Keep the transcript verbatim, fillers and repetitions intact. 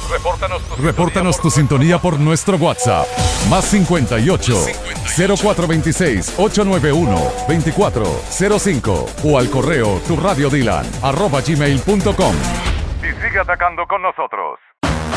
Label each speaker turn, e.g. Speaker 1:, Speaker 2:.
Speaker 1: Repórtanos tu,
Speaker 2: Repórtanos
Speaker 1: sintonía,
Speaker 2: tu
Speaker 1: por
Speaker 2: sintonía por nuestro WhatsApp. Más cincuenta y ocho, cero cuatro veintiséis, ochocientos noventa y uno, veinticuatro cero cinco o al correo tu radio dylan arroba gmail punto com.
Speaker 1: y sigue atacando con nosotros.